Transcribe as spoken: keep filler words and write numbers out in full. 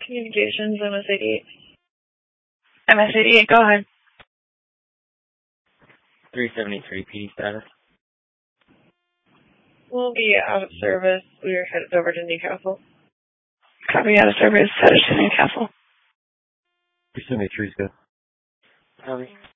Communications, M S eighty-eight. M S eighty-eight, go ahead. three seventy-three P D status. We'll be out of service. We're headed over to Newcastle. Copy, out of service, headed to Newcastle. three seventy-three is good. Copy.